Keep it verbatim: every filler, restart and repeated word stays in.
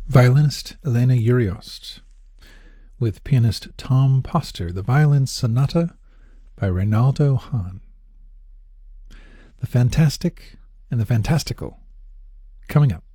Violinist Elena Uriost, with pianist Tom Poster, the Violin Sonata by Reynaldo Hahn. The Fantastic and the Fantastical, coming up.